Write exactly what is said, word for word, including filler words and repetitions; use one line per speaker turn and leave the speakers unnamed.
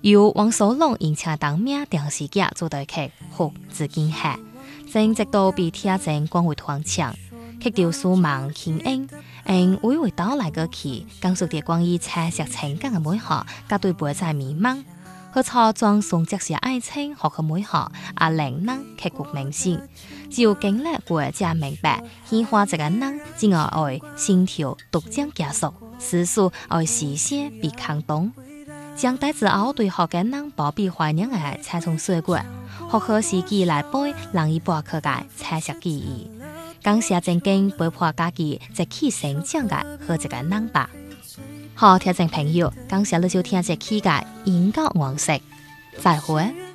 由王守龙因请当名电视剧做台剧服至今下，正直到被听证广为传唱，劇調數網輕英，用娓娓道來個去講述啲關於彩色情感嘅美好，甲對背在迷茫，去操裝送這些愛情學嘅美好，啊令人刻骨銘心。只有經歷過才明白，喜歡一個人只愛愛心跳獨將加速，思緒愛時時被感動。長大之後對學嘅人保庇懷念嘅彩虹水果，學好時機來背人伊博客嘅彩色記憶。感謝正經陪伴家己一起成長嘅好一個人吧。好，聽眾朋友，感謝你收聽這期嘅演講往事，再會。